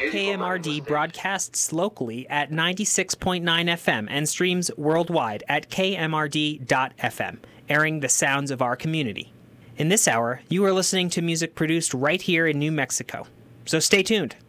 KMRD broadcasts locally at 96.9 FM and streams worldwide at kmrd.fm, airing the sounds of our community. In this hour, you are listening to music produced right here in New Mexico. So stay tuned.